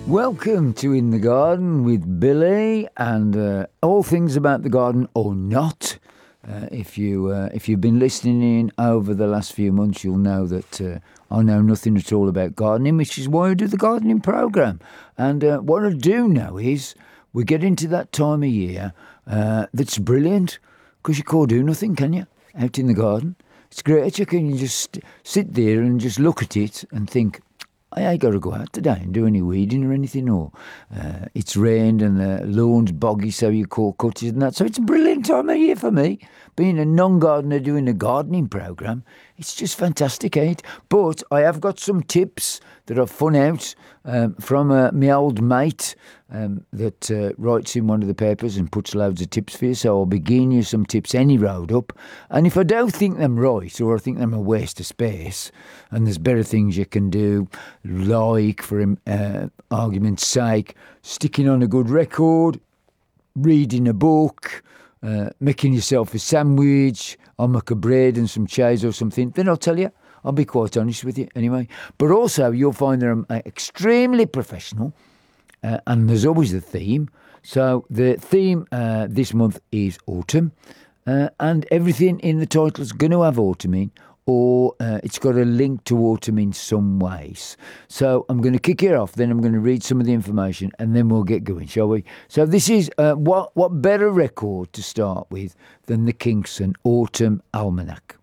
Welcome to In the Garden with Billy and all things about the garden or not. If you've been listening in over the last few months, you'll know that I know nothing at all about gardening, which is why I do the gardening program. And what I do know is we get into that time of year that's brilliant because you can't do nothing, can you? Out in the garden, it's great. You can just sit there and just look at it and think, I ain't got to go out today and do any weeding or anything, or it's rained and the lawn's boggy, so you call cutters and that. So it's a brilliant time of year for me. Being a non-gardener doing a gardening program, it's just fantastic, ain't it? But I have got some tips that I've fun out from my old mate that writes in one of the papers and puts loads of tips for you. So I'll be giving you some tips any road up. And if I don't think them right, or I think them a waste of space, and there's better things you can do, like, for argument's sake, sticking on a good record, reading a book, making yourself a sandwich, I'll make a bread and some cheese or something, then I'll tell you. I'll be quite honest with you anyway. But also, you'll find that I'm extremely professional, and there's always a theme. So the theme this month is autumn, and everything in the title is going to have autumn in, or it's got a link to autumn in some ways. So I'm going to kick it off, then I'm going to read some of the information, and then we'll get going, shall we? So this is what better record to start with than the Kingston Autumn Almanac.